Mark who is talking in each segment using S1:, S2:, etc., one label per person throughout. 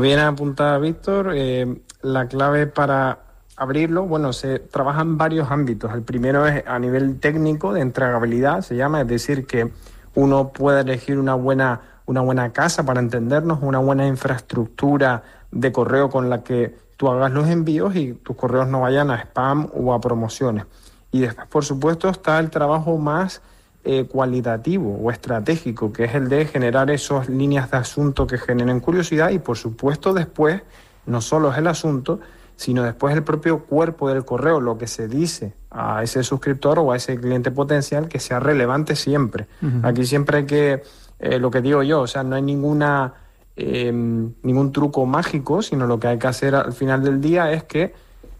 S1: Bien apuntada, Víctor. La clave para abrirlo, bueno, se trabaja en varios ámbitos. El primero es a nivel técnico, de entregabilidad, se llama, es decir, que uno puede elegir una buena casa, para entendernos, una buena infraestructura de correo con la que tú hagas los envíos y tus correos no vayan a spam o a promociones. Y después, por supuesto, está el trabajo más cualitativo o estratégico, que es el de generar esas líneas de asunto que generen curiosidad y, por supuesto, después no solo es el asunto, sino después el propio cuerpo del correo, lo que se dice a ese suscriptor o a ese cliente potencial, que sea relevante siempre. Aquí siempre hay que, lo que digo yo, o sea, no hay ningún truco mágico, sino lo que hay que hacer al final del día es que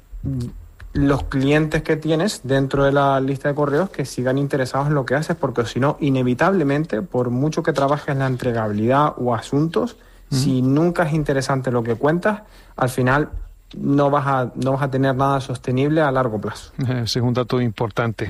S1: los clientes que tienes dentro de la lista de correos que sigan interesados en lo que haces, porque si no, inevitablemente, por mucho que trabajes en la entregabilidad o asuntos, si nunca es interesante lo que cuentas, al final no vas a tener nada sostenible a largo plazo.
S2: Ese es un dato importante,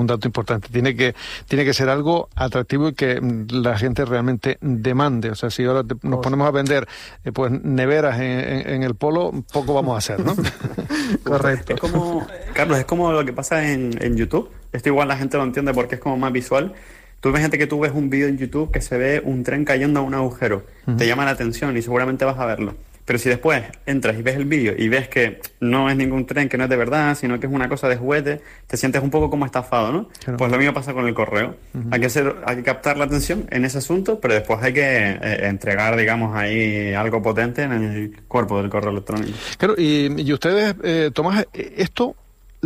S2: Tiene que ser algo atractivo y que la gente realmente demande. O sea, si ahora nos ponemos a vender pues neveras en el Polo, poco vamos a hacer, ¿no?
S1: Correcto.
S3: Es como, Carlos, es como lo que pasa en YouTube. Esto igual la gente lo entiende porque es como más visual. Tú ves gente que tú ves un vídeo en YouTube que se ve un tren cayendo a un agujero. Te llama la atención y seguramente vas a verlo. Pero si después entras y ves el vídeo y ves que no es ningún tren, que no es de verdad, sino que es una cosa de juguete, te sientes un poco como estafado, ¿no? Claro. Pues lo mismo pasa con el correo. Hay que captar la atención en ese asunto, pero después hay que entregar, digamos, ahí algo potente en el cuerpo del correo electrónico.
S2: Claro, y ustedes, Tomás, ¿esto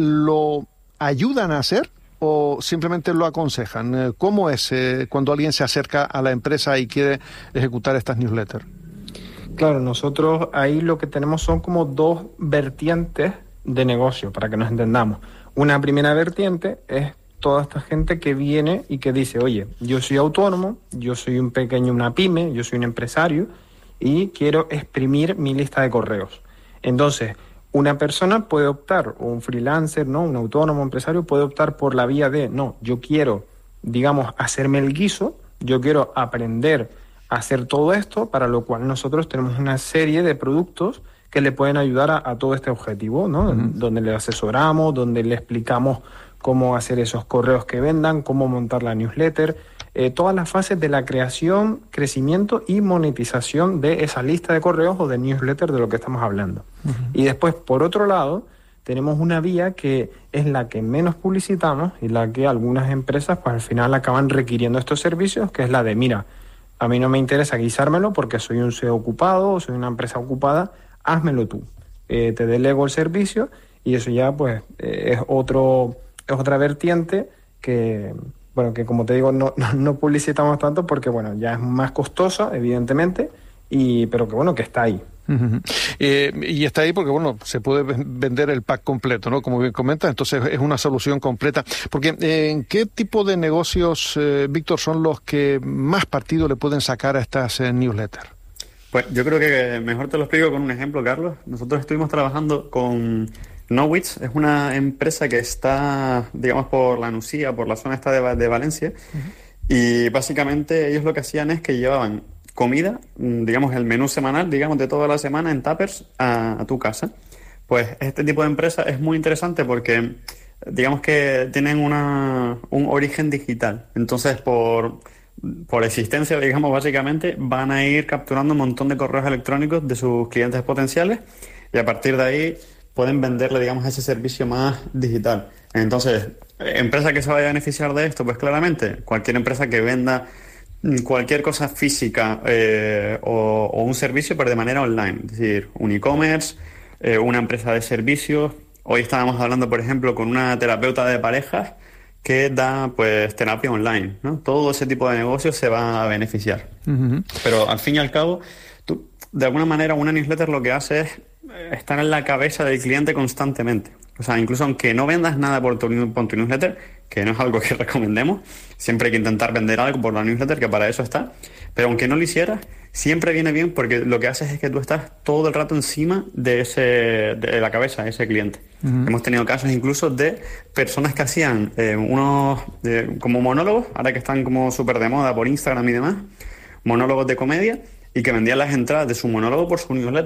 S2: lo ayudan a hacer o simplemente lo aconsejan? ¿Cómo es cuando alguien se acerca a la empresa y quiere ejecutar estas newsletters?
S1: Claro, nosotros ahí lo que tenemos son como dos vertientes de negocio, para que nos entendamos. Una primera vertiente es toda esta gente que viene y que dice, oye, yo soy autónomo, yo soy una pyme, yo soy un empresario y quiero exprimir mi lista de correos. Entonces, una persona puede optar, o un freelancer, ¿no? Un autónomo empresario puede optar por la vía de, no, yo quiero, digamos, hacerme el guiso, yo quiero aprender hacer todo esto, para lo cual nosotros tenemos una serie de productos que le pueden ayudar a todo este objetivo, ¿no? Donde le asesoramos, donde le explicamos cómo hacer esos correos que vendan, cómo montar la newsletter, todas las fases de la creación, crecimiento y monetización de esa lista de correos o de newsletter de lo que estamos hablando. Y después, por otro lado, tenemos una vía que es la que menos publicitamos y la que algunas empresas pues al final acaban requiriendo estos servicios, que es la de, mira, a mí no me interesa guisármelo porque soy un CEO ocupado o soy una empresa ocupada, házmelo tú. Te delego el servicio y eso ya pues es otra vertiente que, bueno, que como te digo no publicitamos tanto porque bueno, ya es más costosa, evidentemente, pero que bueno, que está ahí.
S2: Y está ahí porque, bueno, se puede vender el pack completo, ¿no? Como bien comentas, entonces es una solución completa. Porque, ¿en qué tipo de negocios, Víctor, son los que más partido le pueden sacar a estas newsletters?
S3: Pues yo creo que mejor te lo explico con un ejemplo, Carlos. Nosotros estuvimos trabajando con Knowits, es una empresa que está, digamos, por la Nucía, por la zona esta de Valencia, y básicamente ellos lo que hacían es que llevaban comida, digamos el menú semanal, digamos de toda la semana en tuppers a tu casa. Pues este tipo de empresa es muy interesante porque digamos que tienen un origen digital. Entonces por existencia, digamos, básicamente van a ir capturando un montón de correos electrónicos de sus clientes potenciales y a partir de ahí pueden venderle, digamos, ese servicio más digital. Entonces, ¿empresa que se vaya a beneficiar de esto? Pues claramente cualquier empresa que venda cualquier cosa física o un servicio, pero de manera online, es decir, un e-commerce, una empresa de servicios. Hoy estábamos hablando, por ejemplo, con una terapeuta de parejas que da pues terapia online, ¿no? Todo ese tipo de negocios se va a beneficiar. Pero al fin y al cabo, tú, de alguna manera, una newsletter lo que hace es estar en la cabeza del cliente constantemente. O sea, incluso aunque no vendas nada por tu newsletter, que no es algo que recomendemos, siempre hay que intentar vender algo por la newsletter, que para eso está, pero aunque no lo hicieras, siempre viene bien porque lo que haces es que tú estás todo el rato encima de la cabeza de ese cliente. Hemos tenido casos incluso de personas que hacían unos como monólogos, ahora que están como súper de moda por Instagram y demás, monólogos de comedia, y que vendía las entradas de su monólogo por su newsletter.